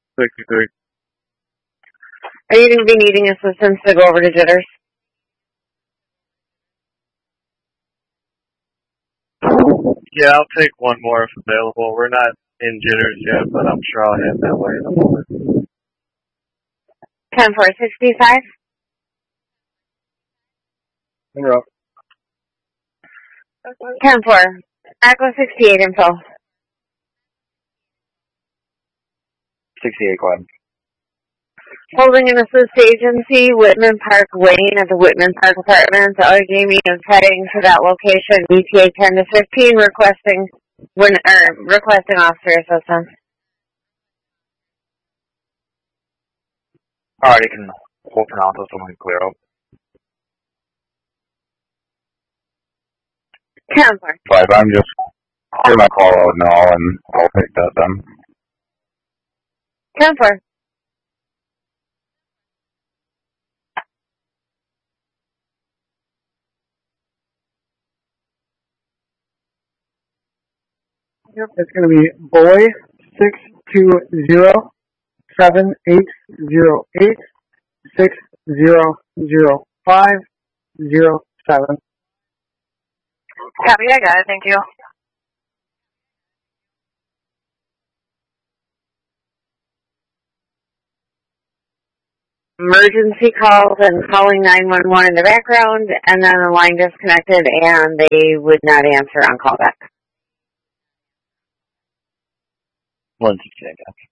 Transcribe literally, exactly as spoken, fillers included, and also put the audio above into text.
sixty-three. Are you going to be needing assistance to go over to Jitters? Yeah, I'll take one more if available. We're not in Jitters yet, but I'm sure I'll head that way in a moment. ten four sixty-five. You're up. ten four. Echo sixty-eight info. sixty-eight Quad. Holding an assist agency, Whitman Park Lane at the Whitman Park Apartments. Other Jamie is heading to that location, E T A ten to fifteen, requesting when er, requesting officer assistance. Alright, you can hold for now until someone can clear up. ten four. Five, I'm just clear my call out now and I'll take that then. ten four. Yep, it's going to be boy six two zero seven eight zero eight six zero zero five zero seven. Copy, I got it. Thank you. Emergency calls and calling nine one one in the background, and then the line disconnected, and they would not answer on callback. one sixty-eight,